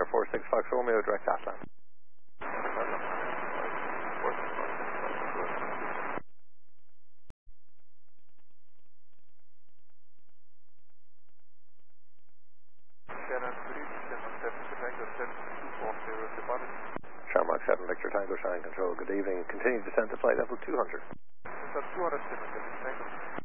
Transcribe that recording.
Air 46 Fox Romeo, direct Atlan. Shamrock 7 Victor Tango Shine Control, good evening. Continue descent to flight level 200. 200, Tango.